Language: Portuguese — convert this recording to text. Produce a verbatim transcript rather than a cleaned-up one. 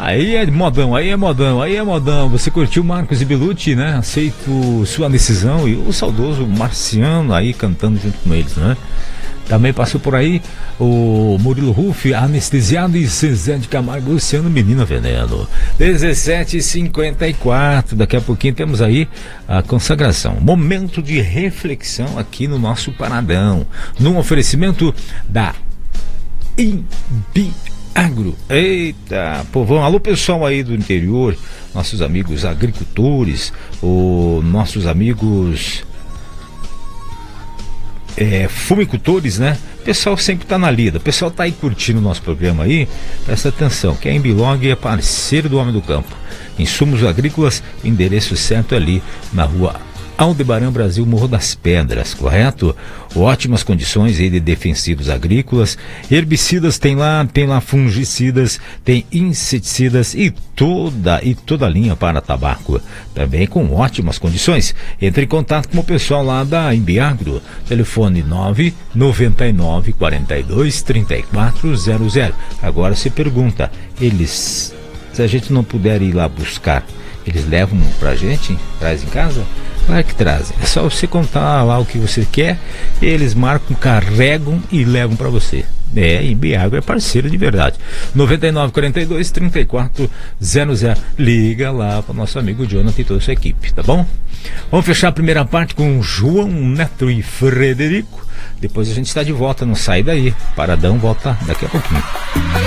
Aí é modão, aí é modão, aí é modão. Você curtiu Marcos e Belucci, né? Aceito sua decisão. E o saudoso Marciano aí cantando junto com eles, né? Também passou por aí o Murilo Ruff, Anestesiado, e Zezé de Camargo, Luciano, Menina Veneno. dezessete e cinquenta e quatro. Daqui a pouquinho temos aí a consagração. Momento de reflexão aqui no nosso Paradão. Num oferecimento da Imbiagro. Eita, povão. Alô, pessoal aí do interior, nossos amigos agricultores, os nossos amigos É, fumicultores, né? O pessoal sempre tá na lida, o pessoal tá aí curtindo o nosso programa aí. Presta atenção, que a Embilog é parceiro do Homem do Campo. Insumos agrícolas, endereço certo ali na rua Aldebaran Brasil, Morro das Pedras, correto? Ótimas condições aí de defensivos agrícolas, herbicidas tem lá, tem lá fungicidas, tem inseticidas e toda e toda a linha para tabaco, também com ótimas condições. Entre em contato com o pessoal lá da Imbiagro, telefone nove nove nove, quatro dois, três quatro zero zero. Agora se pergunta, eles, se a gente não puder ir lá buscar, eles levam pra gente, traz em casa? Claro que trazem, é só você contar lá o que você quer, eles marcam, carregam e levam para você. É, Imbiagro é parceiro de verdade. nove nove, quatro dois, três quatro zero zero. Liga lá para o nosso amigo Jonathan e toda a sua equipe, tá bom? Vamos fechar a primeira parte com João Neto e Frederico. Depois a gente está de volta, não sai daí. Paradão volta daqui a pouquinho.